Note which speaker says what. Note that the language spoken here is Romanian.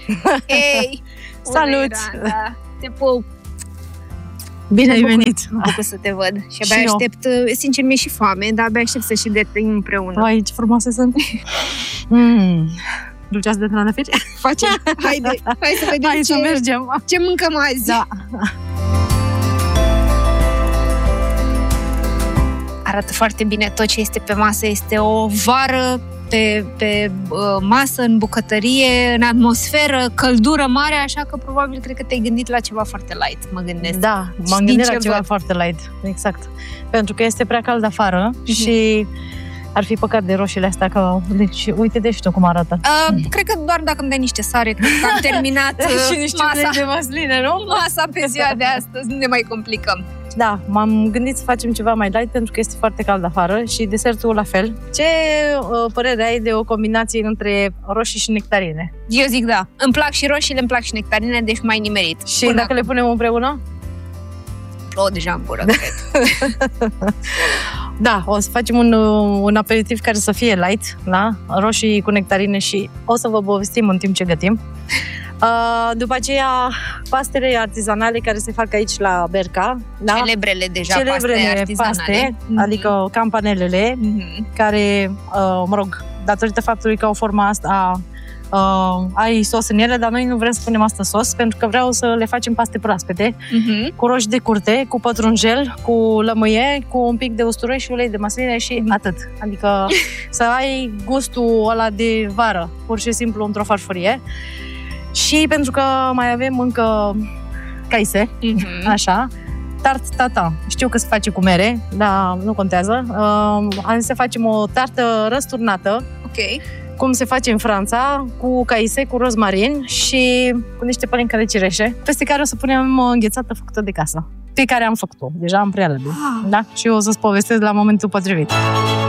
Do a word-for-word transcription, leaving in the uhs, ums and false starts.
Speaker 1: Hei!
Speaker 2: Salut!
Speaker 1: Miranda, te pup!
Speaker 2: Bine ai venit!
Speaker 1: Mă bucur să te văd și abia
Speaker 2: Și
Speaker 1: aștept, sincer mi-e și foame, dar abia aștept să și detrăim împreună.
Speaker 2: Vai, ce frumoase sunt! mm. Dulceață de trandafiri?
Speaker 1: Facem? Haide, hai să vedem
Speaker 2: hai
Speaker 1: ce,
Speaker 2: să mergem.
Speaker 1: ce mâncăm azi.
Speaker 2: Da.
Speaker 1: Arată foarte bine tot ce este pe masă. Este o vară pe, pe uh, masă, în bucătărie, în atmosferă, căldură mare, așa că probabil cred că te-ai gândit la ceva foarte light, mă gândesc.
Speaker 2: Da, m-am gândit la ceva foarte light, exact. Pentru că este prea cald afară uh-huh. și ar fi păcat de roșiile astea, că deci, uite de și tu cum arată.
Speaker 1: Uh, cred că doar dacă îmi dai niște sare, cred că am terminat uh,
Speaker 2: și niște
Speaker 1: masa
Speaker 2: de măsline, nu?
Speaker 1: Masa pe ziua de astăzi, nu ne mai complicăm.
Speaker 2: Da, m-am gândit să facem ceva mai light pentru că este foarte cald afară și desertul la fel. Ce uh, părere ai de o combinație între roșii și nectarine?
Speaker 1: Eu zic da. Îmi plac și roșiile, îmi plac și nectarinele, deci mai nimerit.
Speaker 2: Și Până dacă acum le punem împreună?
Speaker 1: Plouă deja în gură, cred.
Speaker 2: Da, o să facem un, un aperitiv care să fie light, da? Roșii cu nectarine și o să vă povestim în timp ce gătim. Uh, după aceea, pastele artizanale care se fac aici la Berca. Da?
Speaker 1: Celebrele deja
Speaker 2: Celebrele
Speaker 1: paste artizanale.
Speaker 2: Paste,
Speaker 1: mm-hmm.
Speaker 2: adică campanelele, mm-hmm. care, uh, mă rog, datorită faptului că au forma asta, uh, ai sos în ele, dar noi nu vrem să punem asta sos, pentru că vreau să le facem paste proaspete, mm-hmm. cu roși de curte, cu pătrunjel, cu lămâie, cu un pic de usturoi și ulei de măsline și atât. Adică să ai gustul ăla de vară, pur și simplu într-o farfurie. Și pentru că mai avem încă caise, mm-hmm. așa, tart tata. Știu că se face cu mere, dar nu contează. Uh, am să facem o tartă răsturnată,
Speaker 1: ok,
Speaker 2: cum se face în Franța, cu caise, cu rozmarin și cu niște pălincă de cireșe, peste care o să punem o înghețată făcută de casă, pe care am făcut-o deja în prealabil. Ah. Da? Și eu o să-ți povestesc la momentul potrivit.